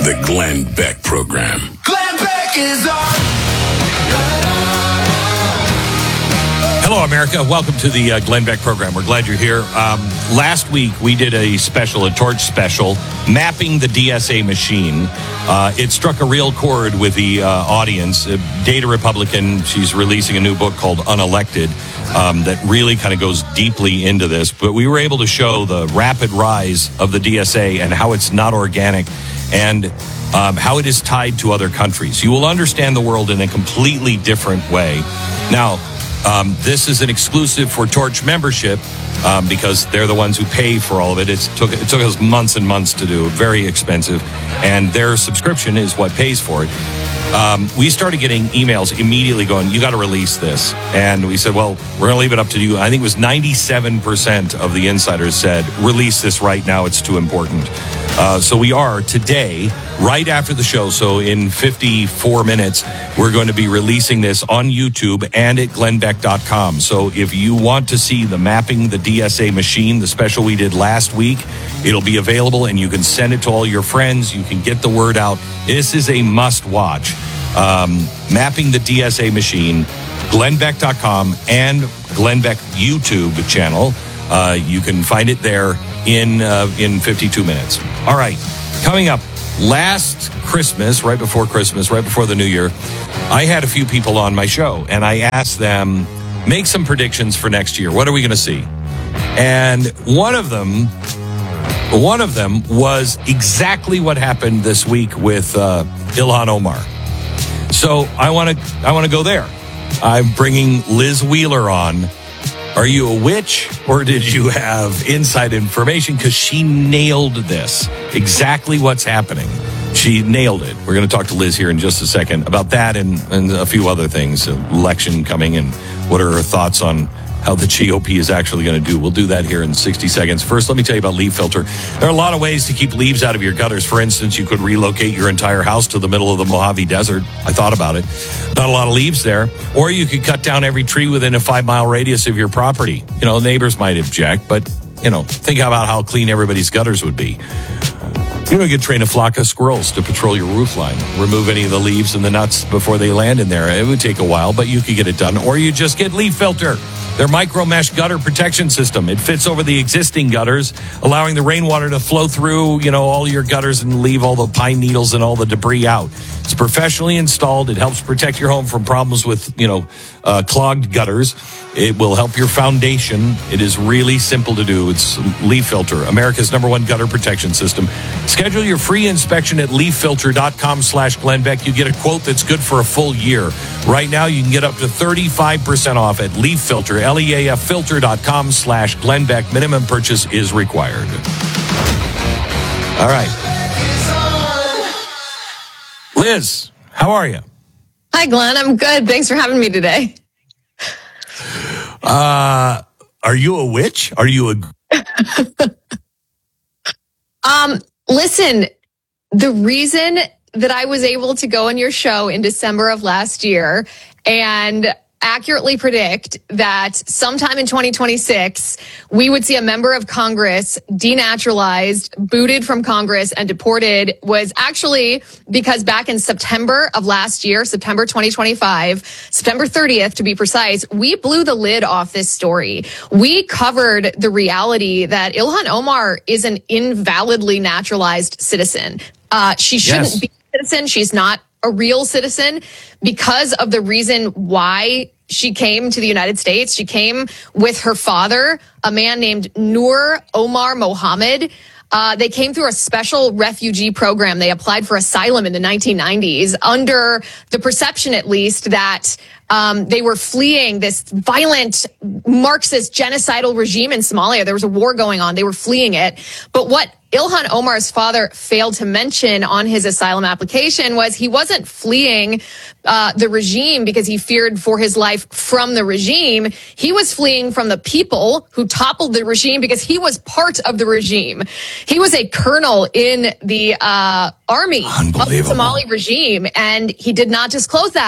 The Glenn Beck Program. Glenn Beck is on. Hello, America. Welcome to the Glenn Beck Program. We're glad you're here. Last week, we did a Torch special, mapping the DSA machine. It struck a real chord with the audience. Data Republican, she's releasing a new book called Unelected that really kind of goes deeply into this. But we were able to show the rapid rise of the DSA and how it's not organic and how it is tied to other countries. You will understand the world in a completely different way. Now, this is an exclusive for Torch membership because they're the ones who pay for all of it. It took us months and months to do. Very expensive. And their subscription is what pays for it. We started getting emails immediately going, you got to release this. And we said, well, we're going to leave it up to you. I think it was 97% of the insiders said, release this right now. It's too important. So we are today, right after the show. So in 54 minutes, we're going to be releasing this on YouTube and at glennbeck.com. So if you want to see the mapping the DSA machine, the special we did last week, it'll be available and you can send it to all your friends. You can get the word out. This is a must watch. Mapping the DSA machine, glennbeck.com and Glenn Beck YouTube channel. You can find it there in 52 minutes. All right, coming up, last Christmas, right before the New Year, I had a few people on my show, and I asked them, make some predictions for next year. What are we going to see? And one of them was exactly what happened this week with Ilhan Omar. So I want to go there. I'm bringing Liz Wheeler on. Are you a witch or did you have inside information? Because she nailed this. Exactly what's happening. She nailed it. We're going to talk to Liz here in just a second about that and a few other things. Election coming and what are her thoughts on how the GOP is actually going to do. We'll do that here in 60 seconds. First, let me tell you about Leaf Filter. There are a lot of ways to keep leaves out of your gutters. For instance, you could relocate your entire house to the middle of the Mojave Desert. I thought about it. Not a lot of leaves there. Or you could cut down every tree within a 5-mile radius of your property. You know, neighbors might object, but, think about how clean everybody's gutters would be. You could train a flock of squirrels to patrol your roof line. Remove any of the leaves and the nuts before they land in there. It would take a while, but you could get it done. Or you just get Leaf Filter. Their micro mesh gutter protection system. It fits over the existing gutters, allowing the rainwater to flow through, all your gutters and leave all the pine needles and all the debris out. It's professionally installed. It helps protect your home from problems with, clogged gutters. It will help your foundation. It is really simple to do. It's Leaf Filter, America's #1 gutter protection system. Schedule your free inspection at leaffilter.com/Glenn Beck. You get a quote that's good for a full year. Right now, you can get up to 35% off at Leaf Filter, leaffilter.com/Glenn Beck. Minimum purchase is required. All right. Liz, how are you? Hi, Glenn. I'm good. Thanks for having me today. Are you a witch? Are you a... Listen, the reason that I was able to go on your show in December of last year and accurately predict that sometime in 2026, we would see a member of Congress denaturalized, booted from Congress, and deported was actually because back in September of last year, September 2025, September 30th to be precise, we blew the lid off this story. We covered the reality that Ilhan Omar is an invalidly naturalized citizen. She shouldn't be a citizen. She's not a real citizen because of the reason why she came to the United States. She came with her father, a man named Noor Omar Mohammed. They came through a special refugee program. They applied for asylum in the 1990s under the perception, at least, that they were fleeing this violent Marxist genocidal regime in Somalia. There was a war going on. They were fleeing it. But what Ilhan Omar's father failed to mention on his asylum application was he wasn't fleeing the regime because he feared for his life from the regime. He was fleeing from the people who toppled the regime because he was part of the regime. He was a colonel in the army of the Somali regime, and he did not disclose that.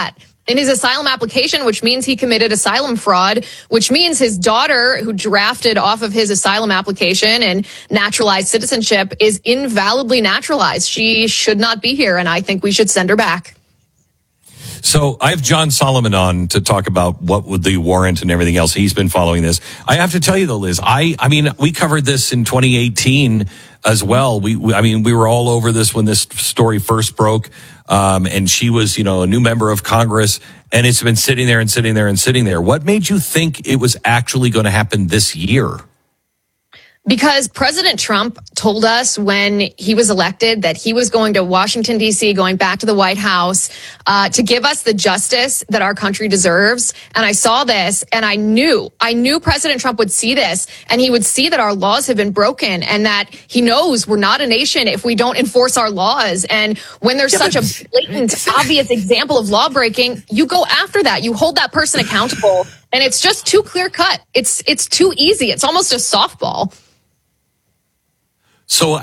in his asylum application, which means he committed asylum fraud, which means his daughter, who drafted off of his asylum application and naturalized citizenship, is invalidly naturalized. She should not be here, and I think we should send her back. So I have John Solomon on to talk about what would the warrant and everything else. He's been following this. I have to tell you though, Liz, I mean, we covered this in 2018 as well. We were all over this when this story first broke. And she was, a new member of Congress, and it's been sitting there and sitting there and sitting there. What made you think it was actually going to happen this year? Because President Trump told us when he was elected that he was going to Washington, D.C., going back to the White House, to give us the justice that our country deserves. And I saw this, and I knew President Trump would see this, and he would see that our laws have been broken, and that he knows we're not a nation if we don't enforce our laws. And when there's such a blatant, obvious example of law breaking, you go after that. You hold that person accountable, and it's just too clear cut. It's too easy. It's almost a softball. So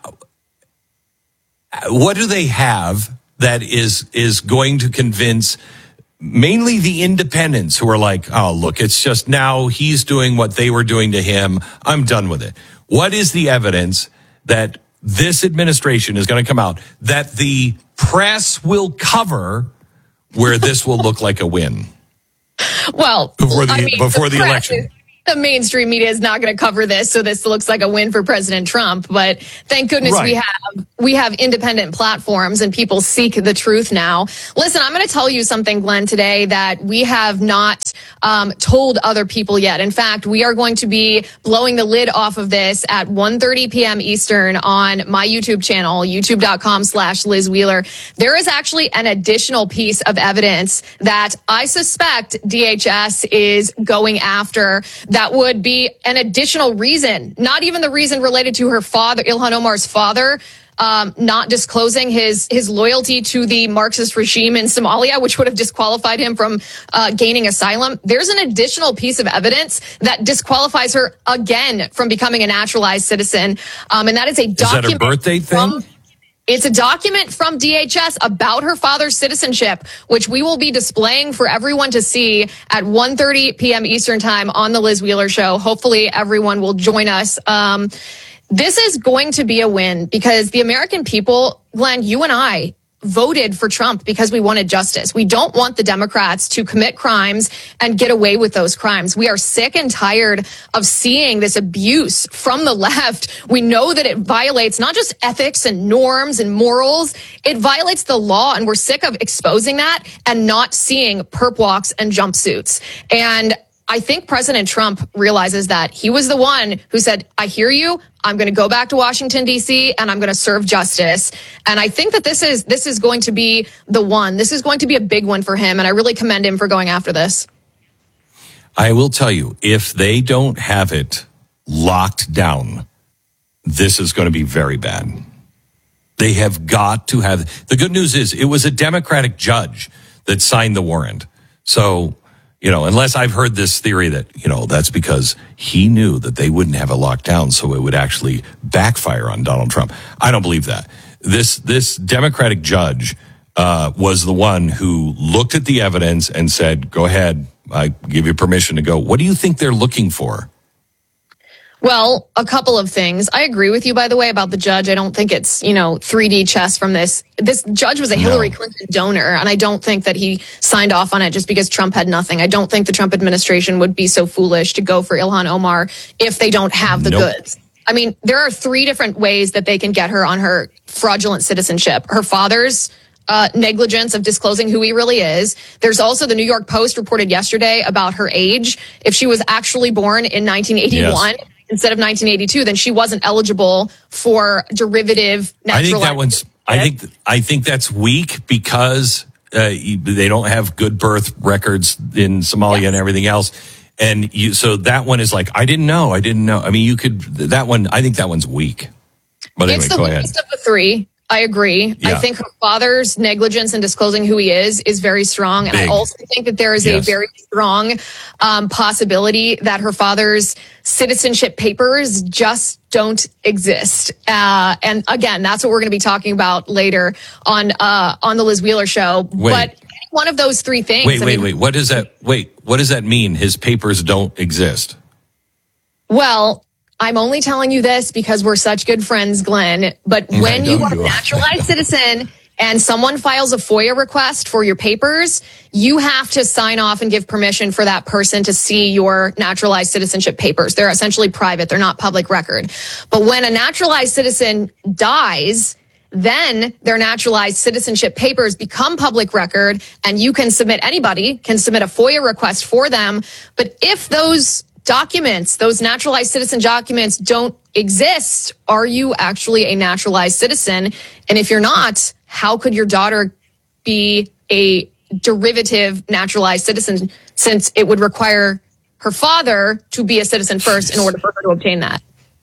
what do they have that is going to convince mainly the independents who are like, oh, look, it's just now he's doing what they were doing to him. I'm done with it. What is the evidence that this administration is going to come out that the press will cover where this will look like a win? Well, before the election. The mainstream media is not going to cover this, so this looks like a win for President Trump. But thank goodness we have independent platforms and people seek the truth now. Listen, I'm going to tell you something, Glenn, today that we have not told other people yet. In fact, we are going to be blowing the lid off of this at 1:30 p.m. Eastern on my YouTube channel, youtube.com/Liz Wheeler. There is actually an additional piece of evidence that I suspect DHS is going after. That would be an additional reason, not even the reason related to her father, Ilhan Omar's father, not disclosing his loyalty to the Marxist regime in Somalia, which would have disqualified him from gaining asylum. There's an additional piece of evidence that disqualifies her again from becoming a naturalized citizen. And that is a document. Is that a birthday thing? It's a document from DHS about her father's citizenship, which we will be displaying for everyone to see at 1:30 p.m. Eastern time on the Liz Wheeler Show. Hopefully everyone will join us. This is going to be a win because the American people, Glenn, you and I, voted for Trump because we wanted justice. We don't want the Democrats to commit crimes and get away with those crimes. We are sick and tired of seeing this abuse from the left. We know that it violates not just ethics and norms and morals, it violates the law, and we're sick of exposing that and not seeing perp walks and jumpsuits. And I think President Trump realizes that. He was the one who said, I hear you. I'm going to go back to Washington, D.C., and I'm going to serve justice. And I think that this is going to be the one. This is going to be a big one for him, and I really commend him for going after this. I will tell you, if they don't have it locked down, this is going to be very bad. They have got to have. The good news is it was a Democratic judge that signed the warrant. So, unless I've heard this theory that, that's because he knew that they wouldn't have it locked down, so it would actually backfire on Donald Trump. I don't believe that. This Democratic judge was the one who looked at the evidence and said, go ahead, I give you permission to go. What do you think they're looking for? Well, a couple of things. I agree with you, by the way, about the judge. I don't think it's, 3D chess from this. This judge was a Hillary Clinton donor, and I don't think that he signed off on it just because Trump had nothing. I don't think the Trump administration would be so foolish to go for Ilhan Omar if they don't have the goods. I mean, there are 3 different ways that they can get her on her fraudulent citizenship. Her father's negligence of disclosing who he really is. There's also the New York Post reported yesterday about her age. If she was actually born in 1981, instead of 1982, then she wasn't eligible for derivative naturalization. I think that's weak because they don't have good birth records in Somalia and everything else. And so that one is like, I didn't know. I mean, I think that one's weak. But anyway, go ahead. It's the weakest of the 3. I agree. Yeah. I think her father's negligence in disclosing who he is very strong. And I also think that there is a very strong possibility that her father's citizenship papers just don't exist. And again, that's what we're going to be talking about later on the Liz Wheeler Show. Wait, but one of those three things. Wait. What does that mean? His papers don't exist. Well, I'm only telling you this because we're such good friends, Glenn. But when you are a naturalized citizen and someone files a FOIA request for your papers, you have to sign off and give permission for that person to see your naturalized citizenship papers. They're essentially private. They're not public record. But when a naturalized citizen dies, then their naturalized citizenship papers become public record, and anybody can submit a FOIA request for them. But if those documents, those naturalized citizen documents don't exist, are you actually a naturalized citizen? And if you're not, how could your daughter be a derivative naturalized citizen, since it would require her father to be a citizen first in order for her to obtain that?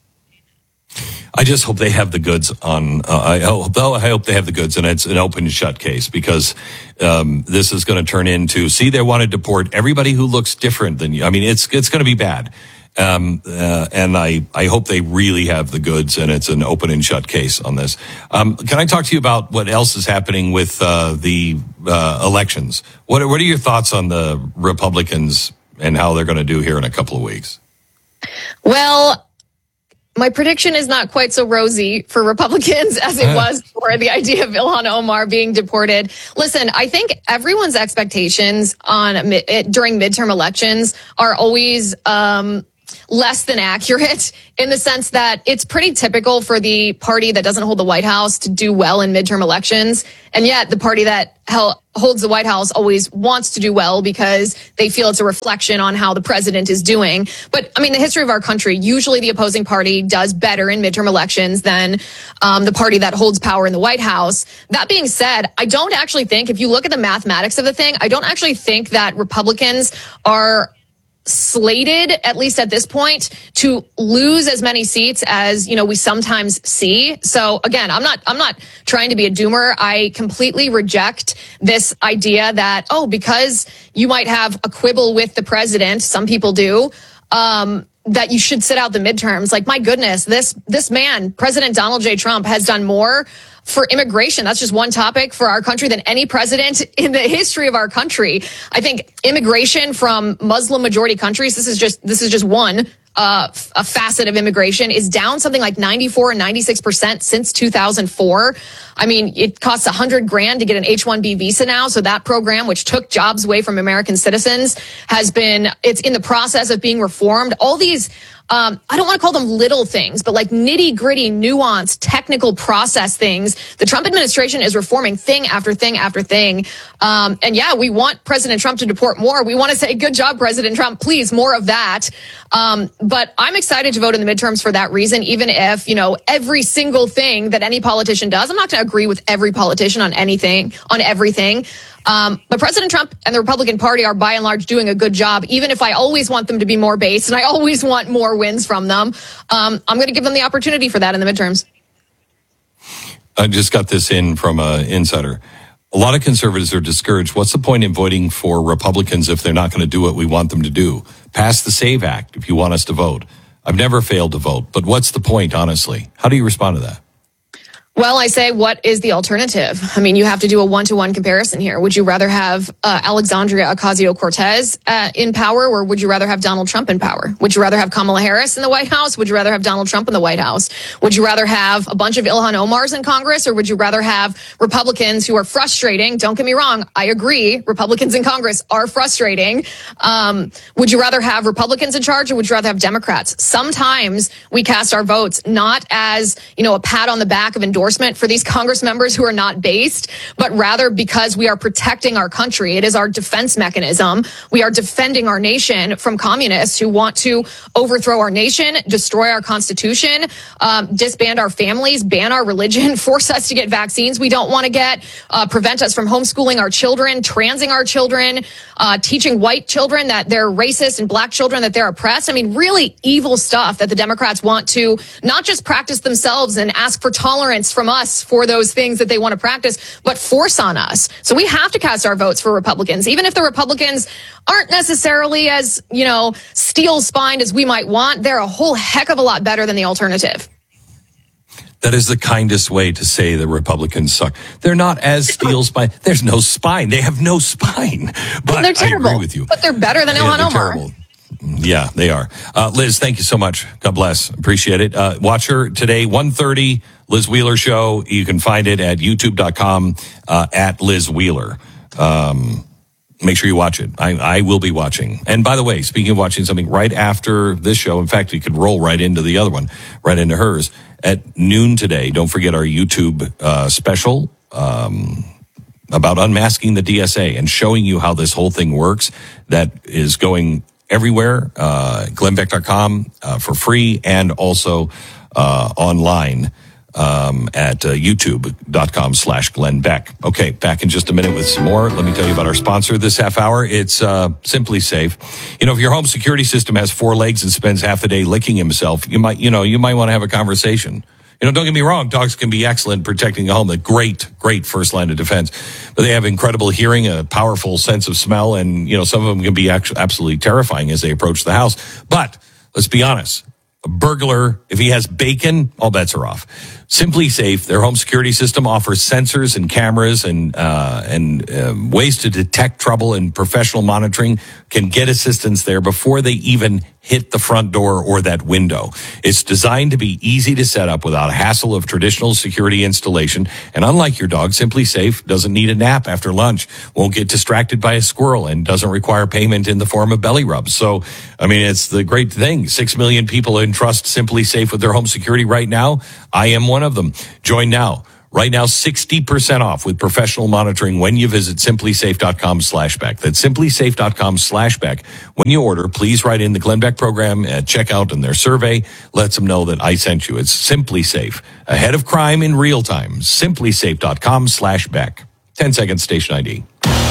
I just hope they have the goods on. I hope they have the goods, and it's an open and shut case, because this is going to turn into, they want to deport everybody who looks different than you. I mean, it's going to be bad, and I hope they really have the goods, and it's an open and shut case on this. Can I talk to you about what else is happening with the elections? What are your thoughts on the Republicans and how they're going to do here in a couple of weeks? Well, my prediction is not quite so rosy for Republicans as it was for the idea of Ilhan Omar being deported. Listen, I think everyone's expectations during midterm elections are always less than accurate, in the sense that it's pretty typical for the party that doesn't hold the White House to do well in midterm elections. And yet the party that holds the White House always wants to do well because they feel it's a reflection on how the president is doing. But I mean, the history of our country, usually the opposing party does better in midterm elections than the party that holds power in the White House. That being said, I don't actually think, if you look at the mathematics of the thing, I don't actually think that Republicans are slated, at least at this point, to lose as many seats as, we sometimes see. So again, I'm not trying to be a doomer. I completely reject this idea that, because you might have a quibble with the president, some people do, that you should sit out the midterms. Like, my goodness, this man, President Donald J. Trump, has done more for immigration. That's just one topic for our country than any president in the history of our country. I think immigration from Muslim majority countries, this is just one a facet of immigration, is down something like 94 and 96% since 2004. I mean, it costs $100,000 to get an H-1B visa now. So that program, which took jobs away from American citizens, it's in the process of being reformed. All these, I don't want to call them little things, but like nitty gritty, nuanced, technical process things. The Trump administration is reforming thing after thing after thing. And yeah, we want President Trump to deport more. We want to say, good job, President Trump, please, more of that. But I'm excited to vote in the midterms for that reason, even if, every single thing that any politician does, I'm not going to agree with every politician on everything. But President Trump and the Republican Party are by and large doing a good job, even if I always want them to be more based and I always want more wins from them. I'm going to give them the opportunity for that in the midterms. I just got this in from an insider. A lot of conservatives are discouraged. What's the point in voting for Republicans if they're not going to do what we want them to do? Pass the SAVE Act if you want us to vote. I've never failed to vote, but what's the point, honestly? How do you respond to that? Well, I say, what is the alternative? I mean, you have to do a one-to-one comparison here. Would you rather have Alexandria Ocasio-Cortez in power, or would you rather have Donald Trump in power? Would you rather have Kamala Harris in the White House? Would you rather have Donald Trump in the White House? Would you rather have a bunch of Ilhan Omars in Congress, or would you rather have Republicans who are frustrating? Don't get me wrong. I agree. Republicans in Congress are frustrating. Would you rather have Republicans in charge, or would you rather have Democrats? Sometimes we cast our votes not as, a pat on the back of endorsement for these Congress members who are not based, but rather because we are protecting our country. It is our defense mechanism. We are defending our nation from communists who want to overthrow our nation, destroy our Constitution, disband our families, ban our religion, force us to get vaccines we don't want to get, prevent us from homeschooling our children, transing our children, teaching white children that they're racist and black children that they're oppressed. I mean, really evil stuff that the Democrats want to not just practice themselves and ask for tolerance from us for those things that they want to practice, but force on us. So we have to cast our votes for Republicans, even if the Republicans aren't necessarily as, steel-spined as we might want. They're a whole heck of a lot better than the alternative. That is the kindest way to say the Republicans suck. They're not as steel spine. There's no spine. They have no spine. But they're terrible. I agree with you. But they're better than Ilhan Omar. Terrible. Yeah, they are. Liz, thank you so much. God bless. Appreciate it. Watch her today, 1:30, Liz Wheeler Show. You can find it at youtube.com at Liz Wheeler. Make sure you watch it. I will be watching. And by the way, speaking of watching something right after this show, in fact, you could roll right into the other one, right into hers. At noon today, don't forget our YouTube special about unmasking the DSA and showing you how this whole thing works. That is going everywhere, glennbeck.com for free, and also online at youtube.com/glennbeck. Okay, back in just a minute with some more. Let me tell you about our sponsor this half hour. It's Simply Safe. You know, if your home security system has four legs and spends half the day licking himself, you might want to have a conversation. You know, don't get me wrong, dogs can be excellent protecting a home. A great first line of defense. But they have incredible hearing, a powerful sense of smell, and, you know, some of them can be absolutely terrifying as they approach the house. But let's be honest. A burglar, if he has bacon, all bets are off. Simply Safe, their home security system offers sensors and cameras and ways to detect trouble, and professional monitoring can get assistance there before they even hit the front door or that window. It's designed to be easy to set up without a hassle of traditional security installation. And unlike your dog, Simply Safe doesn't need a nap after lunch, won't get distracted by a squirrel, and doesn't require payment in the form of belly rubs. So, I mean, it's the great thing. 6 million people entrust Simply Safe with their home security right now. I am one of them. Join now. Right now, 60% off with professional monitoring when you visit simplysafe.com/Beck. That's simplysafe.com/Beck. When you order, please write in the Glenn Beck program at checkout, and their survey lets them know that I sent you. It's Simply Safe. Ahead of crime in real time. Simplysafe.com/Beck. 10 seconds, station ID.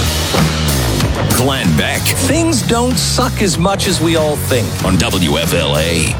Glenn Beck. Things don't suck as much as we all think on WFLA.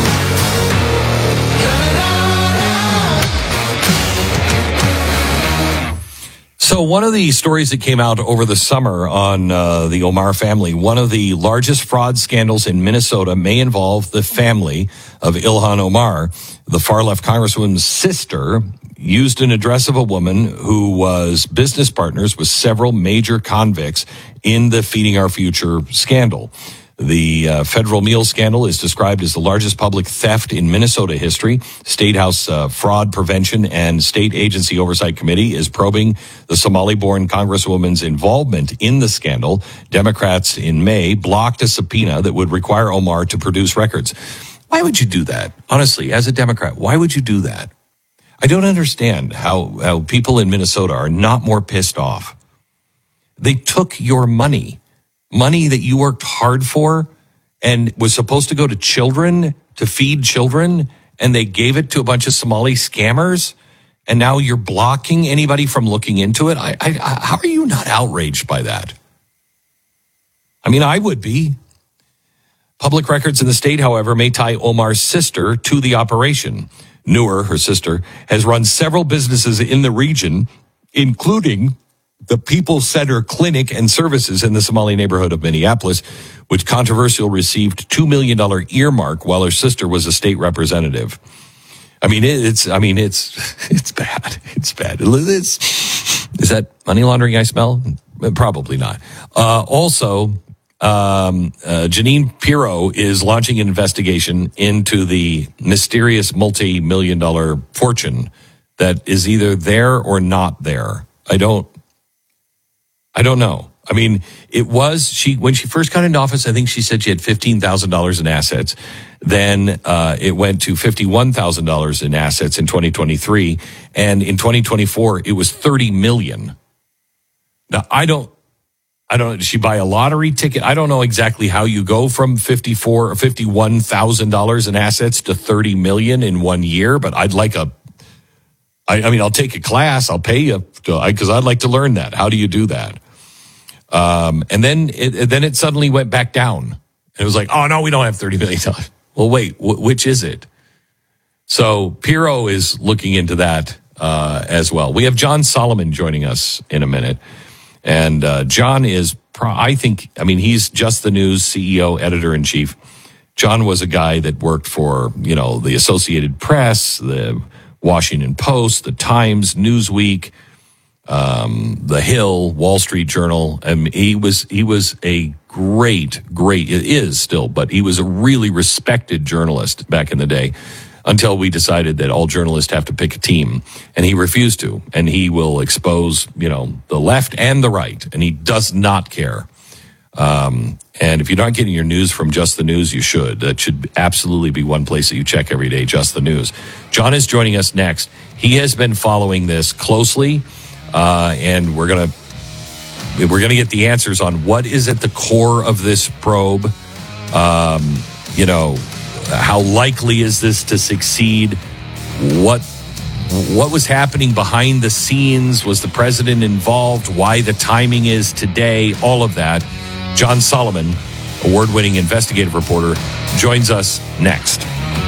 So one of the stories that came out over the summer on the Omar family, one of the largest fraud scandals in Minnesota may involve the family of Ilhan Omar. The far-left congresswoman's sister used an address of a woman who was business partners with several major convicts in the Feeding Our Future scandal. The federal meal scandal is described as the largest public theft in Minnesota history. State House Fraud Prevention and State Agency Oversight Committee is probing the Somali-born congresswoman's involvement in the scandal. Democrats in May blocked a subpoena that would require Omar to produce records. Why would you do that? Honestly, as a Democrat, why would you do that? I don't understand how people in Minnesota are not more pissed off. They took your money that you worked hard for and was supposed to go to children, to feed children, and they gave it to a bunch of Somali scammers, and now you're blocking anybody from looking into it? How are you not outraged by that? I mean, I would be. Public records in the state, however, may tie Omar's sister to the operation. Noor, her sister, has run several businesses in the region, including the People Center Clinic and Services in the Somali neighborhood of Minneapolis, which controversially received $2 million earmark while her sister was a state representative. I mean, it's bad. It's bad. Is that money laundering I smell? Probably not. Also, Janine Pirro is launching an investigation into the mysterious multi-million-dollar fortune that is either there or not there. I don't know. I mean, when she first got into office, I think she said she had $15,000 in assets. Then it went to $51,000 in assets in 2023. And in 2024, it was $30 million. Now, I don't, did she buy a lottery ticket? I don't know exactly how you go from $51,000 in assets to $30 million in 1 year, but I'd like I'll take a class. I'll pay you because I'd like to learn that. How do you do that? And then it suddenly went back down. It was like, oh no, we don't have $30 million. Well, wait, which is it? So Pirro is looking into that, as well. We have John Solomon joining us in a minute. And, John is, he's Just the News CEO, editor-in-chief. John was a guy that worked for, the Associated Press, the Washington Post, the Times, Newsweek, The Hill, Wall Street Journal. He was a great, it is still, but he was a really respected journalist back in the day until we decided that all journalists have to pick a team. And he refused to. And he will expose, the left and the right. And he does not care. And if you're not getting your news from Just the News, you should. That should absolutely be one place that you check every day, Just the News. John is joining us next. He has been following this closely, and we're gonna get the answers on what is at the core of this probe. How likely is this to succeed? What was happening behind the scenes? Was the president involved? Why the timing is today? All of that. John Solomon, award-winning investigative reporter, joins us next.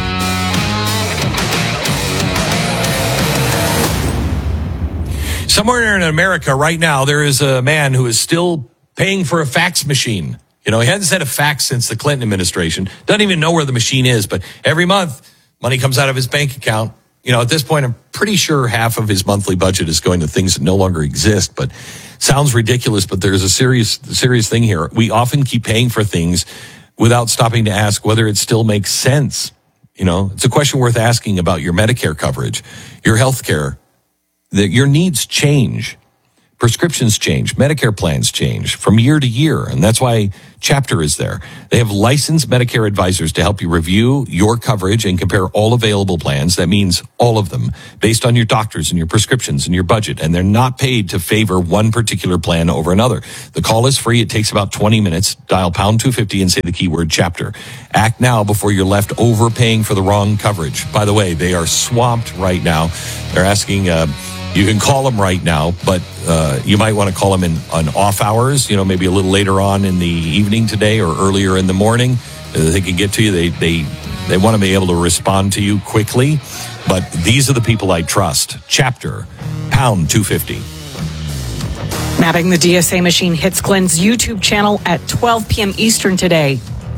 Somewhere in America right now, there is a man who is still paying for a fax machine. He hadn't sent a fax since the Clinton administration. Doesn't even know where the machine is, but every month, money comes out of his bank account. At this point, I'm pretty sure half of his monthly budget is going to things that no longer exist, but sounds ridiculous, but there's a serious thing here. We often keep paying for things without stopping to ask whether it still makes sense. It's a question worth asking about your Medicare coverage, your health care, that your needs change. Prescriptions change. Medicare plans change from year to year. And that's why Chapter is there. They have licensed Medicare advisors to help you review your coverage and compare all available plans. That means all of them based on your doctors and your prescriptions and your budget. And they're not paid to favor one particular plan over another. The call is free. It takes about 20 minutes. Dial pound 250 and say the keyword Chapter. Act now before you're left overpaying for the wrong coverage. By the way, they are swamped right now. They're asking, you can call them right now, but you might want to call them on off hours, maybe a little later on in the evening today or earlier in the morning. They can get to you. They want to be able to respond to you quickly. But these are the people I trust. Chapter, pound 250. Mapping the DSA machine hits Glenn's YouTube channel at 12 p.m. Eastern today.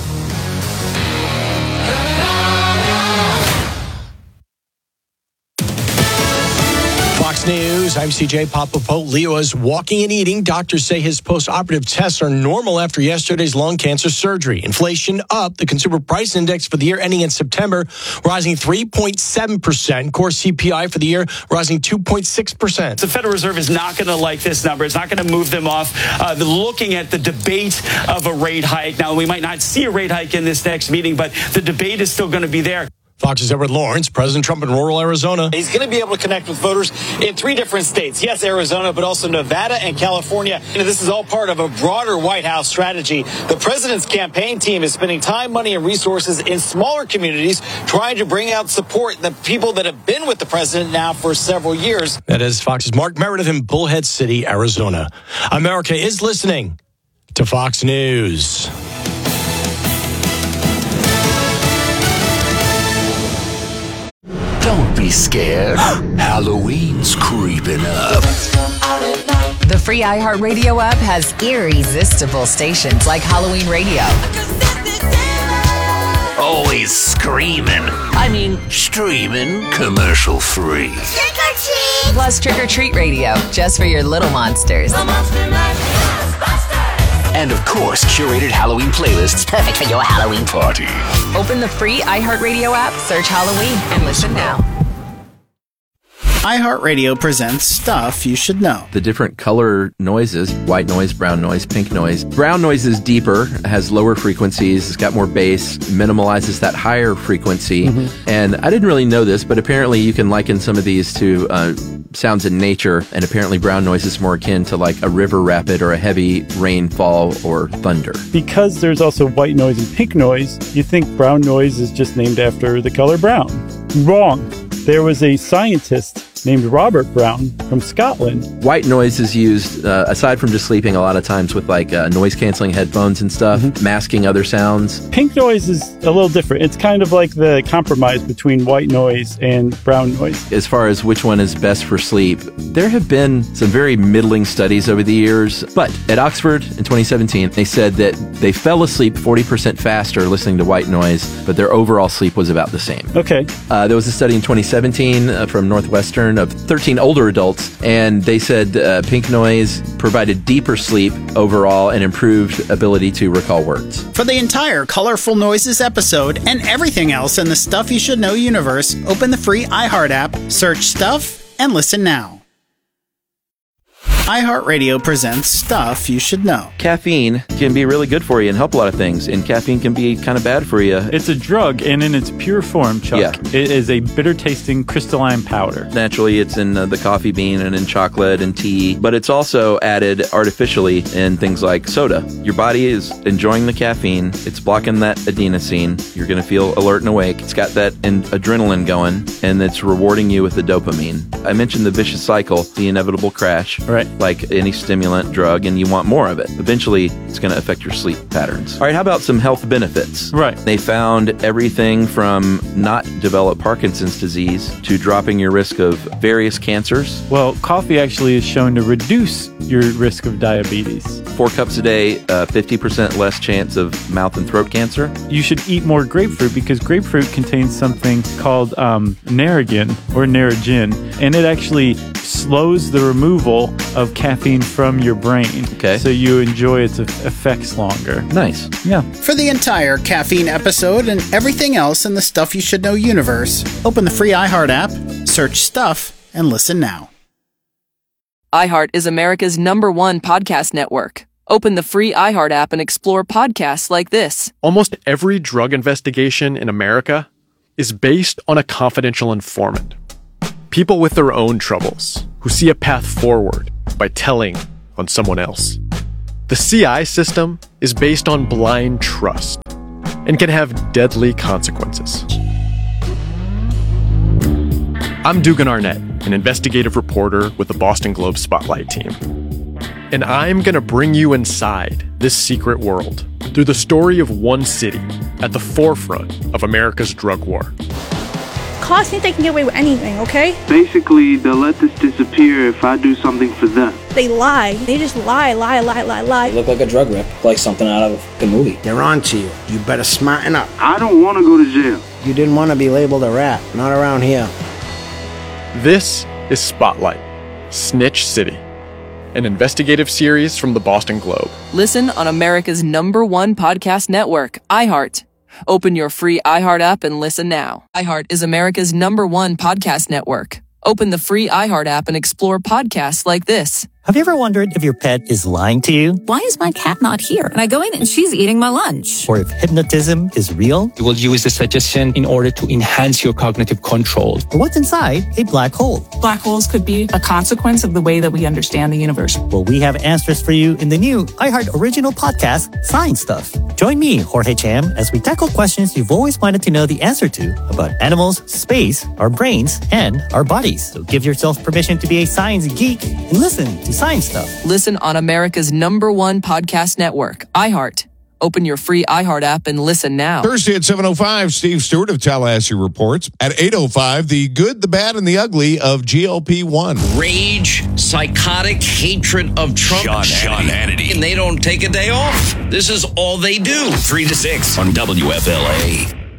Fox News, I'm CJ Papapo. Leo is walking and eating. Doctors say his post-operative tests are normal after yesterday's lung cancer surgery. Inflation up. The consumer price index for the year ending in September rising 3.7%. Core CPI for the year rising 2.6%. The Federal Reserve is not going to like this number. It's not going to move them off. They're looking at the debate of a rate hike. Now, we might not see a rate hike in this next meeting, but the debate is still going to be there. Fox's Edward Lawrence, President Trump in rural Arizona. He's going to be able to connect with voters in 3 different states. Yes, Arizona, but also Nevada and California. This is all part of a broader White House strategy. The president's campaign team is spending time, money, and resources in smaller communities trying to bring out support, the people that have been with the president now for several years. That is Fox's Mark Meredith in Bullhead City, Arizona. America is listening to Fox News. Don't be scared. Halloween's creeping up. The free iHeartRadio app has irresistible stations like Halloween Radio. Always screaming. I mean, streaming commercial free. Trick or treat! Plus Trick or Treat Radio, just for your little monsters. And of course, curated Halloween playlists perfect for your Halloween party. Open the free iHeartRadio app, search Halloween, and listen now. iHeartRadio presents Stuff You Should Know. The different color noises, white noise, brown noise, pink noise. Brown noise is deeper, has lower frequencies, it's got more bass, minimalizes that higher frequency. Mm-hmm. And I didn't really know this, but apparently you can liken some of these to sounds in nature, and apparently brown noise is more akin to like a river rapid or a heavy rainfall or thunder. Because there's also white noise and pink noise, you think brown noise is just named after the color brown. Wrong. There was a scientist named Robert Brown from Scotland. White noise is used, aside from just sleeping, a lot of times with like noise-canceling headphones and stuff, masking other sounds. Pink noise is a little different. It's kind of like the compromise between white noise and brown noise. As far as which one is best for sleep, there have been some very middling studies over the years, but at Oxford in 2017, they said that they fell asleep 40% faster listening to white noise, but their overall sleep was about the same. Okay. There was a study in 2017 from Northwestern of 13 older adults, and they said pink noise provided deeper sleep overall and improved ability to recall words. For the entire Colorful Noises episode and everything else in the Stuff You Should Know universe, open the free iHeart app, search Stuff, and listen now. iHeartRadio presents Stuff You Should Know. Caffeine can be really good for you and help a lot of things, and caffeine can be kind of bad for you. It's a drug, and in its pure form, Chuck, it is a bitter-tasting crystalline powder. Naturally, it's in the coffee bean and in chocolate and tea, but it's also added artificially in things like soda. Your body is enjoying the caffeine. It's blocking that adenosine. You're going to feel alert and awake. It's got that adrenaline going, and it's rewarding you with the dopamine. I mentioned the vicious cycle, the inevitable crash. Right. Like any stimulant drug, and you want more of it. Eventually, it's going to affect your sleep patterns. All right, how about some health benefits? Right. They found everything from not develop Parkinson's disease to dropping your risk of various cancers. Well, coffee actually is shown to reduce your risk of diabetes. 4 cups a day, 50% less chance of mouth and throat cancer. You should eat more grapefruit because grapefruit contains something called Naregin or Naregin, and it actually slows the removal of caffeine from your brain. Okay. So you enjoy its effects longer. Nice. Yeah. For the entire caffeine episode and everything else in the Stuff You Should Know universe, open the free iHeart app, search Stuff, and listen now. iHeart is America's #1 podcast network. Open the free iHeart app and explore podcasts like this. Almost every drug investigation in America is based on a confidential informant. People with their own troubles who see a path forward by telling on someone else. The CI system is based on blind trust and can have deadly consequences. I'm Dugan Arnett, an investigative reporter with the Boston Globe Spotlight team. And I'm going to bring you inside this secret world through the story of one city at the forefront of America's drug war. Cops think they can get away with anything, okay? Basically, they'll let this disappear if I do something for them. They lie. They just lie. You look like a drug rip, like something out of a movie. They're on to you. You better smarten up. I don't want to go to jail. You didn't want to be labeled a rat. Not around here. This is Spotlight, Snitch City, an investigative series from the Boston Globe. Listen on America's #1 podcast network, iHeart. Open your free iHeart app and listen now. iHeart is America's #1 podcast network. Open the free iHeart app and explore podcasts like this. Have you ever wondered if your pet is lying to you? Why is my cat not here? And I go in and she's eating my lunch. Or if hypnotism is real? You will use the suggestion in order to enhance your cognitive control. Or what's inside a black hole? Black holes could be a consequence of the way that we understand the universe. Well, we have answers for you in the new iHeart original podcast, Science Stuff. Join me, Jorge Cham, as we tackle questions you've always wanted to know the answer to about animals, space, our brains, and our bodies. So give yourself permission to be a science geek and listen to Science Stuff. Listen on America's #1 podcast network, iHeart. Open your free iHeart app and listen now. Thursday at 7:05, Steve Stewart of Tallahassee reports. At 8:05, the good, the bad, and the ugly of GLP-1. Rage, psychotic hatred of Trump. Sean Hannity. And they don't take a day off. This is all they do. 3 to 6 on WFLA.